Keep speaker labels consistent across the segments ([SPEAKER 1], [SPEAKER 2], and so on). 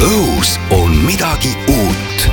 [SPEAKER 1] õhus on midagi uut.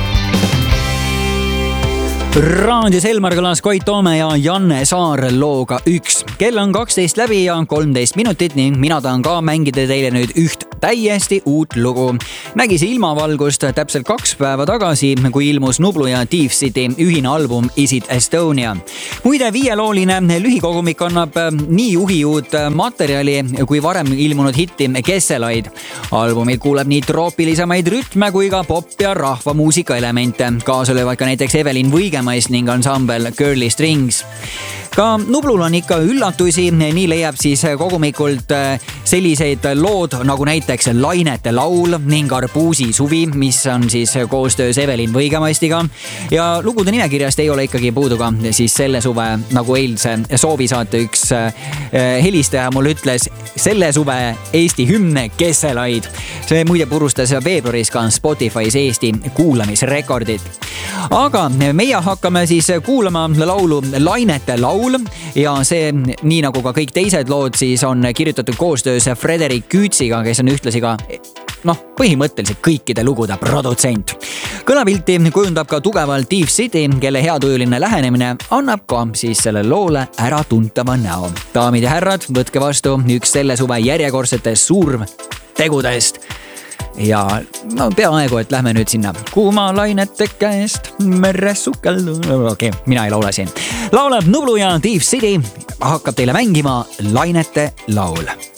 [SPEAKER 2] Raadios Elmar kõlas Koit Toome ja Janne Saar looga Üks. Kell on 12 läbi ja 13 minutit ning mina tahan ka mängida teile nüüd üht täiesti uut lugu. Nägi see ilmavalgust täpselt 2 päeva tagasi, kui ilmus Nublu ja Deep City ühine album Is It Estonia. Muide, 5-looline lühikogumik annab nii juhiuut materjali kui varem ilmunud hitti Kesselaid. Albumid kuuleb nii troopilisemaid rütme kui ka pop- ja rahvamuusika elemente. Kaasa löövad ka näiteks Evelin Võigemais ning ansambel Girly Strings. Ka Nublul on ikka üllatusi, nii leiab siis kogumikult selliseid lood nagu näiteks Lainete laul ning Arbuusi suvi, mis on siis koostöös Evelin Võigemaistiga. Ja lugude nimekirjast ei ole ikkagi puudu ka siis selle suve, nagu eilse soovisaate üks helistaja mul ütles, selle suve Eesti hümne Kesselaid. See muide purustas veebruaris ka Spotify's Eesti kuulamisrekordid. Aga meie hakkame siis kuulama laulu Lainete laul ja see, nii nagu ka kõik teised lood, siis on kirjutatud koostöös Frederik Küütsiga, kes on ühtlasi ka põhimõtteliselt kõikide lugude produtsent. Kõlapilti kujundab ka tugevalt Deep City, kelle heatujuline lähenemine annab ka siis selle loole ära tuntava näo. Daamid ja härrad, võtke vastu üks selle suve järjekordsetest suurtegudest. Ja peaaegu, et lähme nüüd sinna kuuma lainete käest merres sukeldu. Okei, mina ei laula siin. Laulab Nublu ja Deep City, hakkab teile mängima Lainete laul.